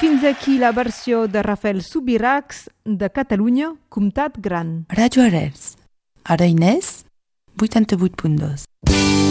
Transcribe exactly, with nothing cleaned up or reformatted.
Fins aquí la versió de Rafael Subirachs de Catalunya, Comtat Gran. Radio Arrels. Ara Inès, vuitanta-vuit punt dos.